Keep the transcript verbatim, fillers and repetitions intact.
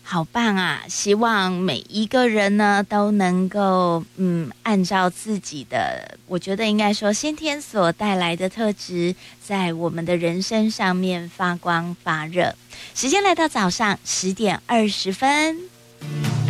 好棒啊！希望每一个人呢都能够嗯，按照自己的，我觉得应该说先天所带来的特质，在我们的人生上面发光发热。时间来到早上十点二十分。